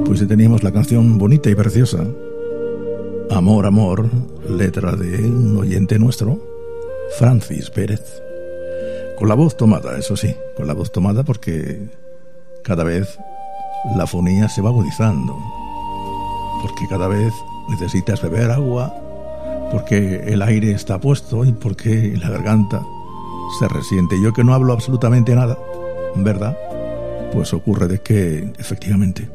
Pues teníamos la canción bonita y preciosa, Amor, Amor, letra de un oyente nuestro, Francis Pérez. Con la voz tomada, eso sí, con la voz tomada, porque cada vez la fonía se va agudizando, porque cada vez necesitas beber agua, porque el aire está puesto y porque la garganta se resiente. Yo que no hablo absolutamente nada, ¿verdad? Pues ocurre de que, efectivamente,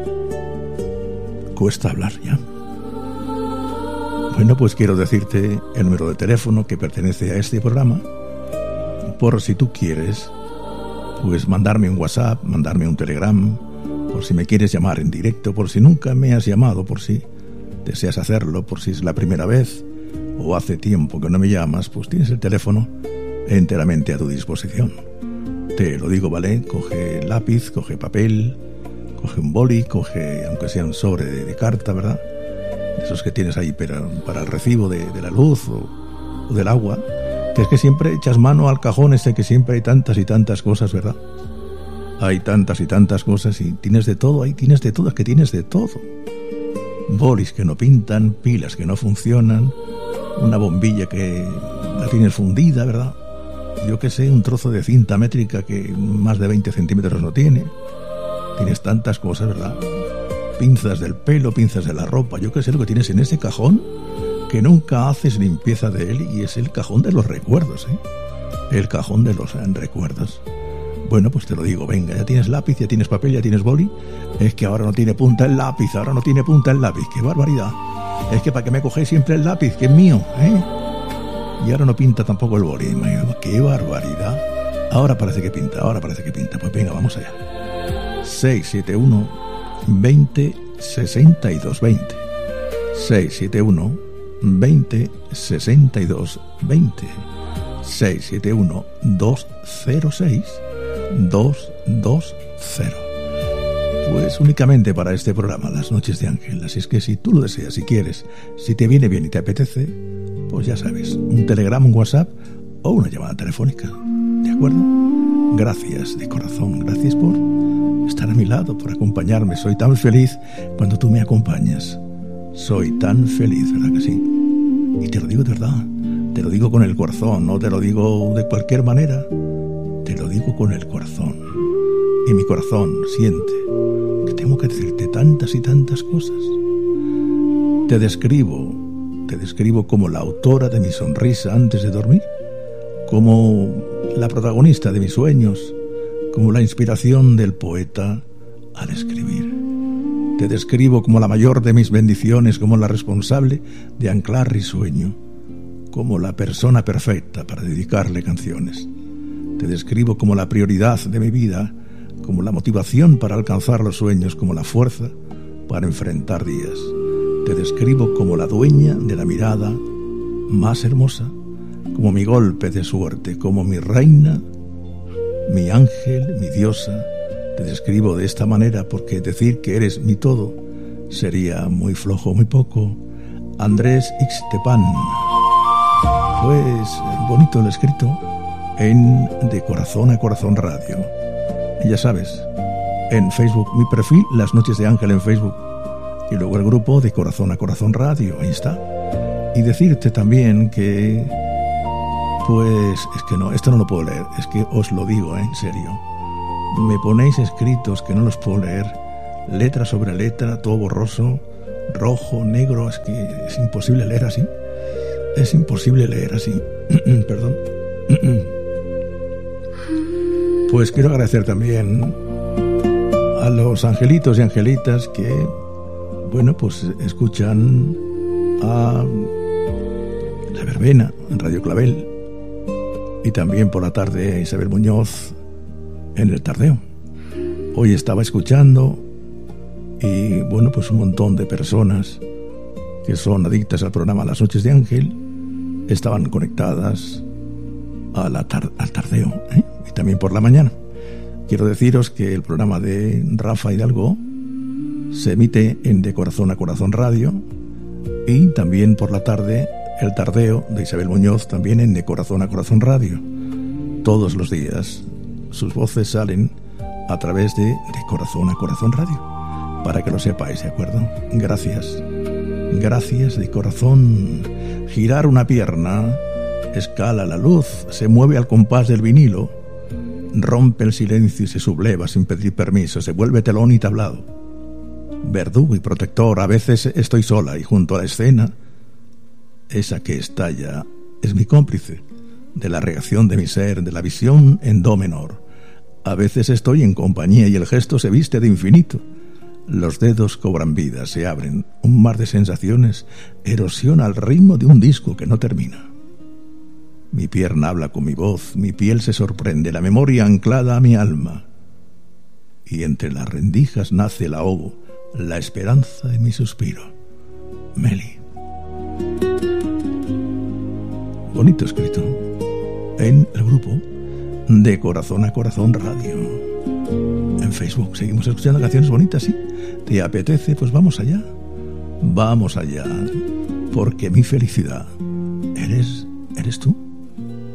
cuesta hablar ya. Bueno, pues quiero decirte el número de teléfono que pertenece a este programa, por si tú quieres, pues mandarme un WhatsApp, mandarme un Telegram, por si me quieres llamar en directo, por si nunca me has llamado, por si deseas hacerlo, por si es la primera vez o hace tiempo que no me llamas, pues tienes el teléfono enteramente a tu disposición. Te lo digo, ¿vale? Coge lápiz, coge papel, coge un boli, coge, aunque sea un sobre de carta, ¿verdad? Esos que tienes ahí para el recibo de la luz o del agua, que es que siempre echas mano al cajón ese, que siempre hay tantas y tantas cosas, ¿verdad? Hay tantas y tantas cosas y tienes de todo, ahí tienes de todo, es que tienes de todo. Bolis que no pintan, pilas que no funcionan, una bombilla que la tienes fundida, ¿verdad? Yo que sé, un trozo de cinta métrica que más de 20 centímetros no tiene. Tienes tantas cosas, ¿verdad? Pinzas del pelo, pinzas de la ropa, yo que sé lo que tienes en ese cajón, que nunca haces limpieza de él, y es el cajón de los recuerdos, ¿eh? El cajón de los recuerdos. Bueno, pues te lo digo, venga, ya tienes lápiz, ya tienes papel, ya tienes boli. Es que ahora no tiene punta el lápiz, ahora no tiene punta el lápiz, qué barbaridad. Es que para qué me cogéis siempre el lápiz, que es mío, ¿eh? Y ahora no pinta tampoco el boli, qué barbaridad. Ahora parece que pinta, pues venga, vamos allá. 671 20 62 20 671 20 62 20 671 206 220. Pues únicamente para este programa, Las Noches de Ángel. Así es que si tú lo deseas, si quieres, si te viene bien y te apetece, pues ya sabes, un Telegram, un WhatsApp o una llamada telefónica, ¿de acuerdo? Gracias de corazón, gracias por estar a mi lado, por acompañarme. Soy tan feliz cuando tú me acompañas. Soy tan feliz, ¿verdad que sí? Y te lo digo de verdad, te lo digo con el corazón, no te lo digo de cualquier manera, te lo digo con el corazón. Y mi corazón siente que tengo que decirte tantas y tantas cosas. Te describo como la autora de mi sonrisa antes de dormir, como la protagonista de mis sueños, como la inspiración del poeta al escribir. Te describo como la mayor de mis bendiciones, como la responsable de anclar risueño, como la persona perfecta para dedicarle canciones. Te describo como la prioridad de mi vida, como la motivación para alcanzar los sueños, como la fuerza para enfrentar días. Te describo como la dueña de la mirada más hermosa, como mi golpe de suerte, como mi reina, mi ángel, mi diosa. Te describo de esta manera porque decir que eres mi todo sería muy flojo, muy poco. Andrés Ixtepan. Pues bonito el escrito en De Corazón a Corazón Radio. Y ya sabes, en Facebook, mi perfil, Las Noches de Ángel en Facebook. Y luego el grupo De Corazón a Corazón Radio, ahí está. Y decirte también que, pues, es que no, esto no lo puedo leer, es que os lo digo, en serio. Me ponéis escritos que no los puedo leer, letra sobre letra, todo borroso, rojo, negro, es que es imposible leer así. Es imposible leer así. Perdón. Pues quiero agradecer también a los angelitos y angelitas que, bueno, pues escuchan a La Verbena en Radio Clavel, y también por la tarde a Isabel Muñoz en El Tardeo. Hoy estaba escuchando y, bueno, pues un montón de personas que son adictas al programa Las Noches de Ángel estaban conectadas al Tardeo, ¿eh? Y también por la mañana. Quiero deciros que el programa de Rafa Hidalgo se emite en De Corazón a Corazón Radio, y también por la tarde El Tardeo de Isabel Muñoz, también en De Corazón a Corazón Radio. Todos los días sus voces salen a través de Corazón a Corazón Radio. para que lo sepáis, ¿de acuerdo? Gracias. Gracias de corazón. Girar una pierna, escala la luz, se mueve al compás del vinilo, rompe el silencio y se subleva sin pedir permiso, se vuelve telón y tablado. Verdugo y protector, a veces estoy sola y junto a la escena, esa que estalla es mi cómplice de la reacción de mi ser, de la visión en do menor. A veces estoy en compañía y el gesto se viste de infinito. Los dedos cobran vida, se abren, un mar de sensaciones erosiona al ritmo de un disco que no termina. Mi pierna habla con mi voz, mi piel se sorprende, la memoria anclada a mi alma. Y entre las rendijas nace el ahogo, la esperanza de mi suspiro. Meli. Bonito escrito en el grupo de Corazón a Corazón Radio. En Facebook seguimos escuchando canciones bonitas, ¿sí? ¿Te apetece? Pues vamos allá. Vamos allá. Porque mi felicidad eres tú.